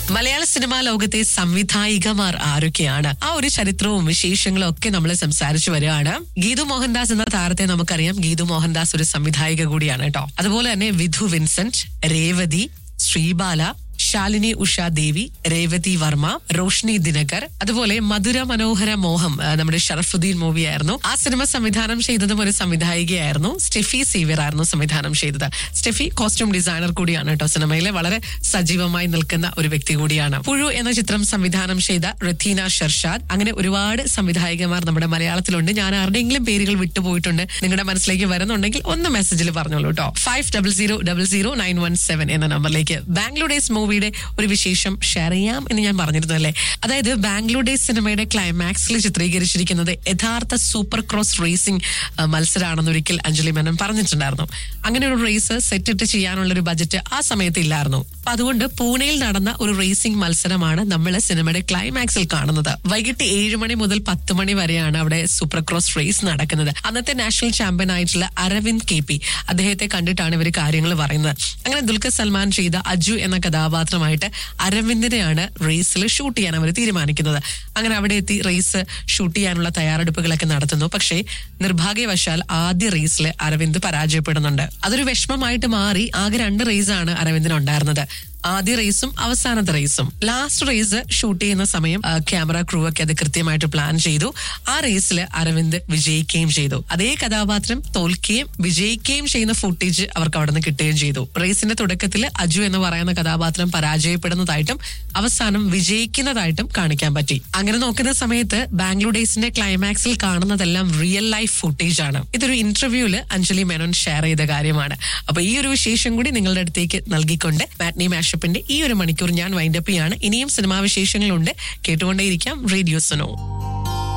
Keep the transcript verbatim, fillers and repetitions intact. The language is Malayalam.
മലയാള സിനിമാ ലോകത്തെ സംവിധായികമാർ ആരൊക്കെയാണ്, ആ ഒരു ചരിത്രവും വിശേഷങ്ങളും ഒക്കെ നമ്മൾ സംസാരിച്ചു വരികയാണ്. ഗീതു മോഹൻദാസ് എന്ന താരത്തെ നമുക്കറിയാം. ഗീതു മോഹൻദാസ് ഒരു സംവിധായിക കൂടിയാണ് കേട്ടോ. അതുപോലെ തന്നെ വിധു വിൻസെന്റ്, രേവതി, ശ്രീബാല, ശാലിനി ഉഷ ദേവി, രേവതി വർമ്മ, റോഷ്നി ദിനകർ, അതുപോലെ മധുര മനോഹര മോഹം നമ്മുടെ ഷറഫുദ്ദീൻ മൂവിയായിരുന്നു. ആ സിനിമ സംവിധാനം ചെയ്തതും ഒരു സംവിധായികയായിരുന്നു. സ്റ്റെഫി സേവ്യർ ആയിരുന്നു സംവിധാനം ചെയ്തത്. സ്റ്റെഫി കോസ്റ്റ്യൂം ഡിസൈനർ കൂടിയാണ് കേട്ടോ. സിനിമയിലെ വളരെ സജീവമായി നിൽക്കുന്ന ഒരു വ്യക്തി കൂടിയാണ്. പുഴു എന്ന ചിത്രം സംവിധാനം ചെയ്ത റഥീന ഷർഷാദ്. അങ്ങനെ ഒരുപാട് സംവിധായികമാർ നമ്മുടെ മലയാളത്തിലുണ്ട്. ഞാൻ ആരുടെയെങ്കിലും പേരുകൾ വിട്ടുപോയിട്ടുണ്ട്, നിങ്ങളുടെ മനസ്സിലേക്ക് വരുന്നുണ്ടെങ്കിൽ ഒന്ന് മെസ്സേജിൽ പറഞ്ഞോളൂ കേട്ടോ. Five double zero double zero nine one seven എന്ന നമ്പറിലേക്ക്. ബാംഗ്ലൂർ ഡേയ്സ് മൂവിയുടെ ഒരു വിശേഷം ഷെയർ ചെയ്യാം എന്ന് ഞാൻ പറഞ്ഞിരുന്നു അല്ലേ. അതായത് ബാംഗ്ലൂർ ഡേയ്സ് സിനിമയുടെ ക്ലൈമാക്സിൽ ചിത്രീകരിച്ചിരിക്കുന്നത് യഥാർത്ഥ സൂപ്പർ ക്രോസ് റേസിംഗ് മത്സരമാണെന്ന് ഒരിക്കൽ അഞ്ജലി മേനോൻ പറഞ്ഞിട്ടുണ്ടായിരുന്നു. അങ്ങനെ ഒരു റേസ് സെറ്റിട്ട് ചെയ്യാനുള്ള ഒരു ബജറ്റ് ആ സമയത്ത് ഇല്ലായിരുന്നു. അപ്പൊ അതുകൊണ്ട് പൂനെയിൽ നടന്ന ഒരു റേസിംഗ് മത്സരമാണ് നമ്മൾ സിനിമയുടെ ക്ലൈമാക്സിൽ കാണുന്നത്. വൈകിട്ട് ഏഴ് മണി മുതൽ പത്ത് മണി വരെയാണ് അവിടെ സൂപ്പർ ക്രോസ് റേസ് നടക്കുന്നത്. അന്നത്തെ നാഷണൽ ചാമ്പ്യൻ ആയിട്ടുള്ള അരവിന്ദ് കെ പി, അദ്ദേഹത്തെ കണ്ടിട്ടാണ് ഇവർ കാര്യങ്ങൾ പറയുന്നത്. അങ്ങനെ ദുൽഖർ സൽമാൻ ചെയ്ത അജു എന്ന കഥാപാത്രമായിട്ട് അരവിന്ദിനെയാണ് റേസിൽ ഷൂട്ട് ചെയ്യാൻ അവർ തീരുമാനിക്കുന്നത്. അങ്ങനെ അവിടെ എത്തി റേസ് ഷൂട്ട് ചെയ്യാനുള്ള തയ്യാറെടുപ്പുകളൊക്കെ നടത്തുന്നു. പക്ഷേ നിർഭാഗ്യവശാൽ ആദ്യ റേസിൽ അരവിന്ദ് പരാജയപ്പെടുന്നുണ്ട്. അതൊരു വിഷമമായിട്ട് മാറി. ആകെ രണ്ട് റേസാണ് അരവിന്ദിന് ഉണ്ടായിരുന്നത്. ആദ്യ റേസും അവസാനത്തെ റേസും. ലാസ്റ്റ് റേസ് ഷൂട്ട് ചെയ്യുന്ന സമയം ക്യാമറ ക്രൂ ഒക്കെ അത് കൃത്യമായിട്ട് പ്ലാൻ ചെയ്തു. ആ റേസിൽ അരവിന്ദ് വിജയിക്കുകയും ചെയ്തു. അതേ കഥാപാത്രം തോൽക്കുകയും വിജയിക്കുകയും ചെയ്യുന്ന ഫുട്ടേജ് അവർക്ക് അവിടെ നിന്ന് കിട്ടുകയും ചെയ്തു. റേസിന്റെ തുടക്കത്തിൽ അജു എന്ന് പറയുന്ന കഥാപാത്രം പരാജയപ്പെടുന്നതായിട്ടും അവസാനം വിജയിക്കുന്നതായിട്ടും കാണിക്കാൻ പറ്റി. അങ്ങനെ നോക്കുന്ന സമയത്ത് ബാംഗ്ലൂർ ഡേയ്സിന്റെ ക്ലൈമാക്സിൽ കാണുന്നതെല്ലാം റിയൽ ലൈഫ് ഫുട്ടേജ് ആണ്. ഇതൊരു ഇന്റർവ്യൂല് അഞ്ജലി മേനോൻ ഷെയർ ചെയ്ത കാര്യമാണ്. അപ്പൊ ഈ ഒരു വിശേഷം കൂടി നിങ്ങളുടെ അടുത്തേക്ക് നൽകിക്കൊണ്ട് മാറ്റ്നി മാഷ് ഈ ഒരു മണിക്കൂർ ഞാൻ വൈൻഡപ്പ് ചെയ്യാണ്. ഇനിയും സിനിമാ വിശേഷങ്ങളുണ്ട്, കേട്ടുകൊണ്ടേയിരിക്കാം റേഡിയോ സുനോ.